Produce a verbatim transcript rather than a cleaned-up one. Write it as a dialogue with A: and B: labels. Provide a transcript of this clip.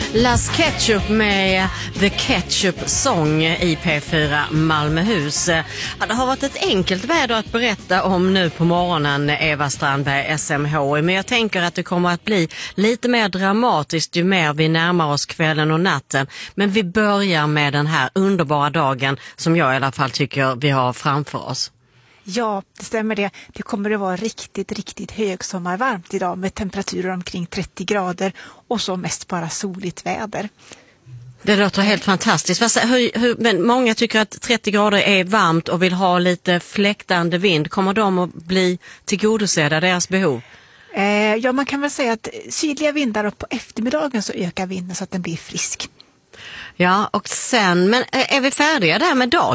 A: Las Ketchup med The Ketchup Song i P fyra Malmöhus. Ja, det har varit ett enkelt väder att berätta om nu på morgonen, Eva Strandberg, S M H I. Men jag tänker att det kommer att bli lite mer dramatiskt ju mer vi närmar oss kvällen och natten. Men vi börjar med den här underbara dagen som jag i alla fall tycker vi har framför oss.
B: Ja, det stämmer det. Det kommer att vara riktigt, riktigt högsommarvarmt idag med temperaturer omkring trettio grader och så mest bara soligt väder.
A: Det låter helt fantastiskt. Hur, hur, men många tycker att trettio grader är varmt och vill ha lite fläktande vind. Kommer de att bli tillgodosedda, deras behov?
B: Eh, ja, man kan väl säga att sydliga vindar och på eftermiddagen så ökar vinden så att den blir frisk.
A: Ja, och sen, men är vi färdiga där med dag?